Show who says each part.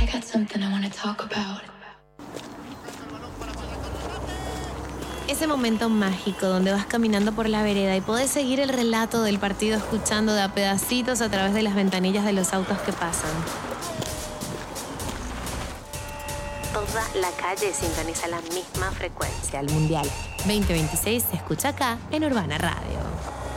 Speaker 1: got something I want to talk about.
Speaker 2: Ese momento mágico donde vas caminando por la vereda y podés seguir el relato del partido escuchando de a pedacitos a través de las ventanillas de los autos que pasan. Toda la calle sintoniza la misma frecuencia. El Mundial 2026 se escucha acá en Urbana Radio.